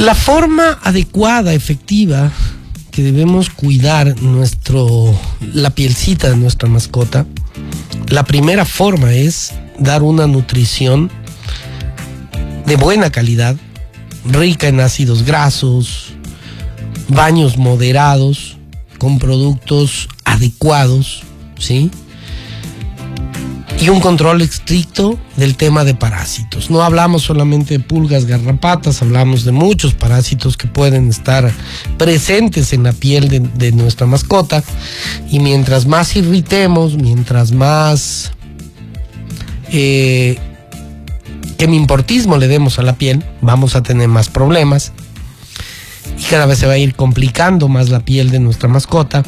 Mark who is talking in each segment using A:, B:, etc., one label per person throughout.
A: La forma adecuada, efectiva, que debemos cuidar la pielcita de nuestra mascota, la primera forma es dar una nutrición de buena calidad, rica en ácidos grasos, baños moderados, con productos adecuados, ¿sí? Y un control estricto del tema de parásitos. No hablamos solamente de pulgas, garrapatas, hablamos de muchos parásitos que pueden estar presentes en la piel de nuestra mascota. Y mientras más irritemos, mientras más hemimportismo le demos a la piel, vamos a tener más problemas. Y cada vez se va a ir complicando más la piel de nuestra mascota.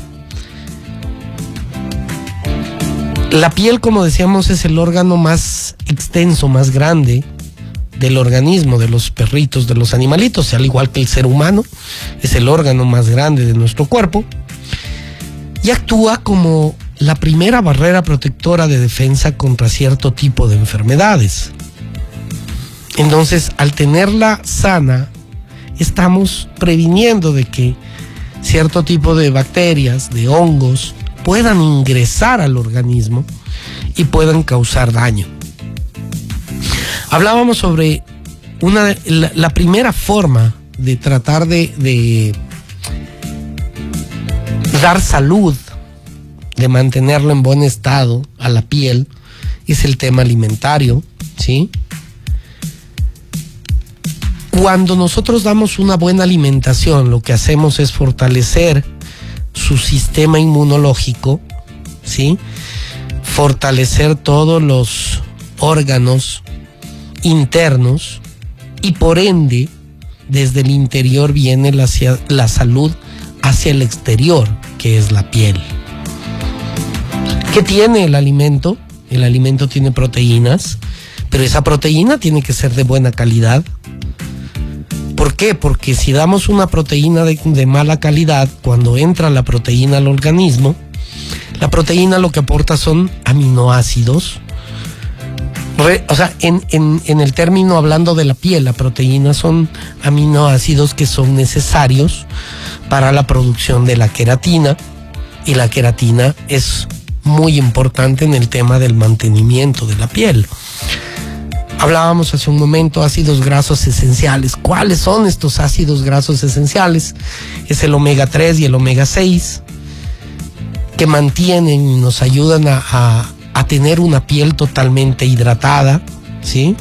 A: La piel, como decíamos, es el órgano más extenso, más grande del organismo de los perritos, de los animalitos, al igual que el ser humano, es el órgano más grande de nuestro cuerpo y actúa como la primera barrera protectora de defensa contra cierto tipo de enfermedades. Entonces, al tenerla sana, estamos previniendo de que cierto tipo de bacterias, de hongos, puedan ingresar al organismo y puedan causar daño. Hablábamos sobre la primera forma de tratar de dar salud, de mantenerlo en buen estado a la piel, es el tema alimentario, ¿sí? Cuando nosotros damos una buena alimentación, lo que hacemos es fortalecer su sistema inmunológico, ¿sí? Fortalecer todos los órganos internos y por ende desde el interior viene la salud hacia el exterior, que es la piel. ¿Qué tiene el alimento? El alimento tiene proteínas, pero esa proteína tiene que ser de buena calidad. ¿Por qué? Porque si damos una proteína de mala calidad, cuando entra la proteína al organismo, la proteína lo que aporta son aminoácidos. En el término hablando de la piel, la proteína son aminoácidos que son necesarios para la producción de la queratina, y la queratina es muy importante en el tema del mantenimiento de la piel. Hablábamos hace un momento ácidos grasos esenciales. ¿Cuáles son estos ácidos grasos esenciales? Es el omega 3 y el omega 6 que mantienen y nos ayudan a tener una piel totalmente hidratada, ¿sí?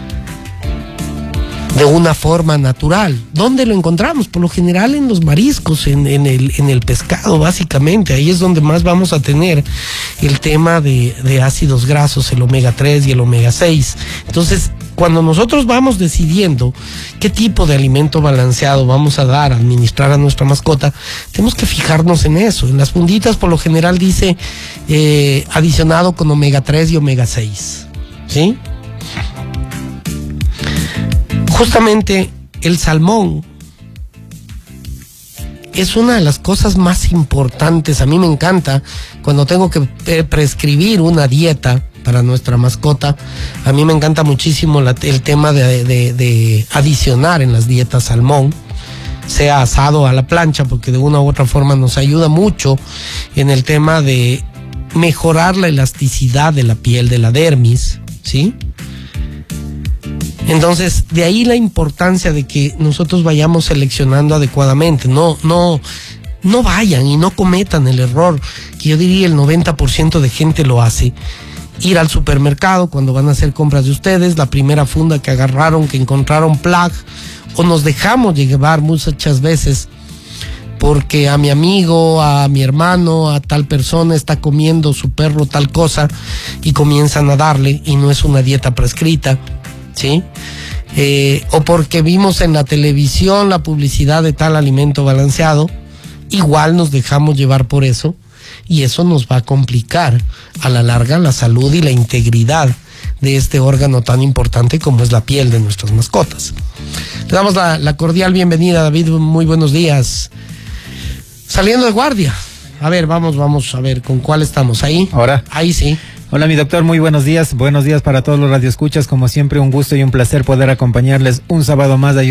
A: De una forma natural. ¿Dónde lo encontramos? Por lo general en los mariscos, en el pescado, básicamente. Ahí es donde más vamos a tener el tema de ácidos grasos, el omega 3 y el omega 6. Entonces, cuando nosotros vamos decidiendo qué tipo de alimento balanceado vamos a dar, a administrar a nuestra mascota, tenemos que fijarnos en eso. En las funditas, por lo general, dice adicionado con omega 3 y omega 6, ¿sí? Justamente el salmón es una de las cosas más importantes. A mí me encanta cuando tengo que prescribir una dieta para nuestra mascota. A mí me encanta muchísimo el tema de adicionar en las dietas salmón, sea asado a la plancha, porque de una u otra forma nos ayuda mucho en el tema de mejorar la elasticidad de la piel, de la dermis, ¿sí? Entonces, de ahí la importancia de que nosotros vayamos seleccionando adecuadamente. No vayan y no cometan el error, que yo diría el 90% de gente lo hace. Ir al supermercado cuando van a hacer compras de ustedes, la primera funda que agarraron, que encontraron plug, o nos dejamos llevar muchas veces porque a mi amigo, a mi hermano, a tal persona está comiendo su perro tal cosa y comienzan a darle y no es una dieta prescrita, ¿sí? O porque vimos en la televisión la publicidad de tal alimento balanceado, igual nos dejamos llevar por eso y eso nos va a complicar a la larga la salud y la integridad de este órgano tan importante como es la piel de nuestras mascotas. Le damos la cordial bienvenida, David, muy buenos días. Saliendo de guardia, a ver, vamos a ver con cuál estamos ahí.
B: Ahora.
A: Ahí sí.
B: Hola mi doctor, muy buenos días para todos los radioescuchas, como siempre un gusto y un placer poder acompañarles un sábado más